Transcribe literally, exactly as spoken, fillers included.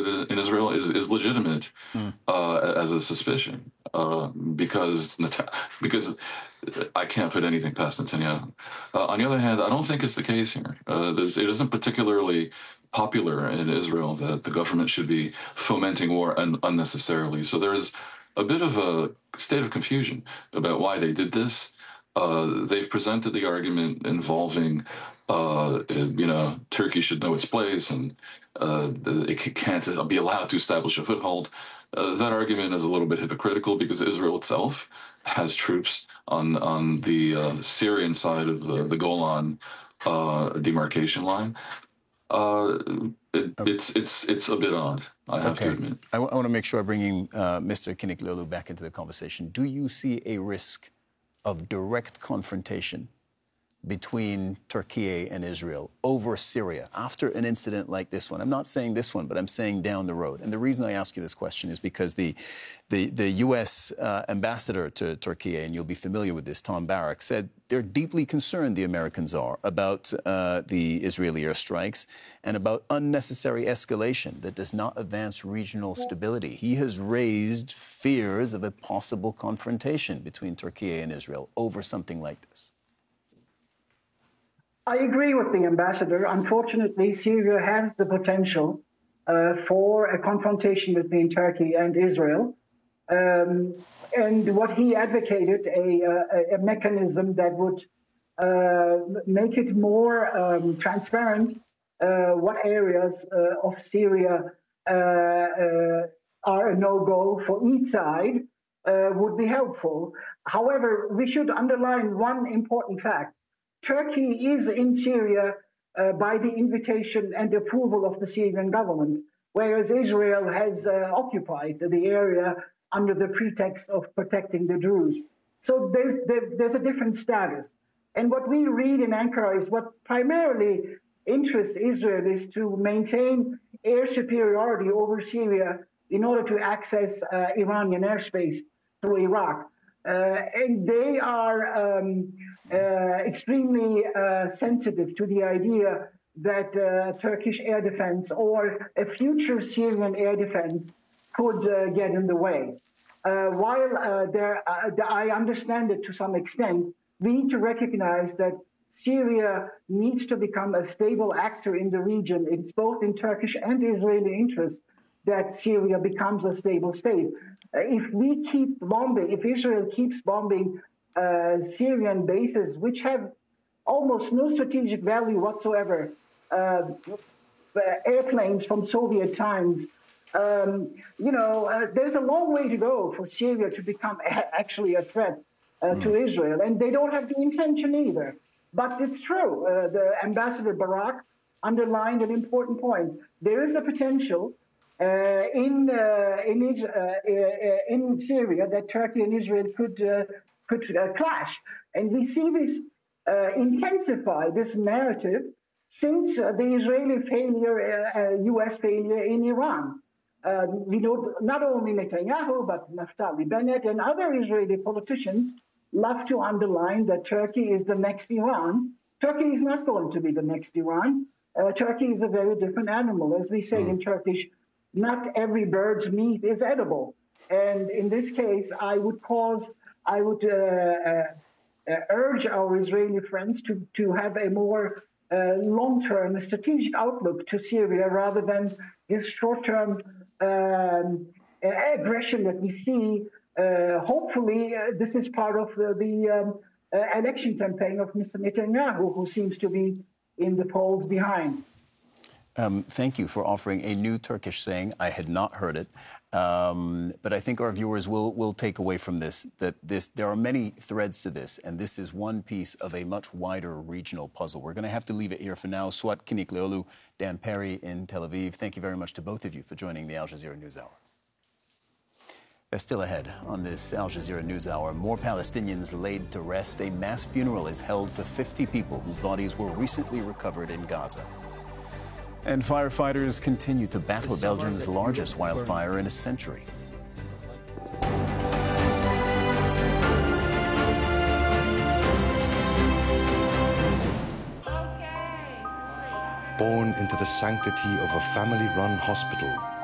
started in Israel is, is legitimate mm. uh, as a suspicion uh, because because I can't put anything past Netanyahu. Uh, on the other hand, I don't think it's the case here. Uh, it isn't particularly popular in Israel that the government should be fomenting war un- unnecessarily. So there's a bit of a state of confusion about why they did this. Uh, they've presented the argument involving, uh, you know, Turkey should know its place and uh, it can't be allowed to establish a foothold. Uh, that argument is a little bit hypocritical because Israel itself has troops on on the uh, Syrian side of the, the Golan uh, demarcation line. Uh, it, it's it's it's a bit odd, I have okay. to admit. I, w- I want to make sure I'm bringing uh, Mister Kiniklolu back into the conversation. Do you see a risk of direct confrontation between Turkey and Israel over Syria after an incident like this one? I'm not saying this one, but I'm saying down the road. And the reason I ask you this question is because the the, the U S uh, ambassador to Turkey, and you'll be familiar with this, Tom Barak, said they're deeply concerned, the Americans are, about uh, the Israeli airstrikes and about unnecessary escalation that does not advance regional stability. He has raised fears of a possible confrontation between Turkey and Israel over something like this. I agree with the ambassador. Unfortunately, Syria has the potential uh, for a confrontation between Turkey and Israel. Um, and what he advocated, a, a, a mechanism that would uh, make it more um, transparent uh, what areas uh, of Syria uh, uh, are a no-go for each side uh, would be helpful. However, we should underline one important fact. Turkey is in Syria uh, by the invitation and approval of the Syrian government, whereas Israel has uh, occupied the area under the pretext of protecting the Druze. So there's, there, there's a different status. And what we read in Ankara is what primarily interests Israel is to maintain air superiority over Syria in order to access uh, Iranian airspace through Iraq. Uh, and they are um, uh, extremely uh, sensitive to the idea that uh, Turkish air defense or a future Syrian air defense could uh, get in the way. Uh, while uh, there, uh, I understand it to some extent, we need to recognize that Syria needs to become a stable actor in the region. It's both in Turkish and Israeli interest that Syria becomes a stable state. Uh, if we keep bombing, if Israel keeps bombing uh, Syrian bases, which have almost no strategic value whatsoever, uh, airplanes from Soviet times, um, you know, uh, there's a long way to go for Syria to become a- actually a threat uh, mm. to Israel, and they don't have the intention either. But it's true. Uh, the Ambassador Barak underlined an important point. There is a potential Uh, in uh, in, uh, uh, in Syria that Turkey and Israel could uh, could uh, clash, and we see this uh, intensify this narrative since uh, the Israeli failure, uh, uh, U S failure in Iran. Uh, we know not only Netanyahu but Naftali Bennett and other Israeli politicians love to underline that Turkey is the next Iran. Turkey is not going to be the next Iran. Uh, Turkey is a very different animal, as we say mm. in Turkish. Not every bird's meat is edible. And in this case, I would cause, I would uh, uh, urge our Israeli friends to, to have a more uh, long-term strategic outlook to Syria rather than this short-term um, aggression that we see. Uh, hopefully, uh, this is part of the, the um, uh, election campaign of Mister Netanyahu, who seems to be in the polls behind. Um, thank you for offering a new Turkish saying. I had not heard it, um, but I think our viewers will will take away from this that this there are many threads to this, and this is one piece of a much wider regional puzzle. We're going to have to leave it here for now. Swat Kiniklolu, Dan Perry in Tel Aviv. Thank you very much to both of you for joining the Al Jazeera NewsHour. Still ahead on this Al Jazeera NewsHour, more Palestinians laid to rest. A mass funeral is held for fifty people whose bodies were recently recovered in Gaza. And firefighters continue to battle Belgium's largest wildfire in a century. Born into the sanctity of a family-run hospital,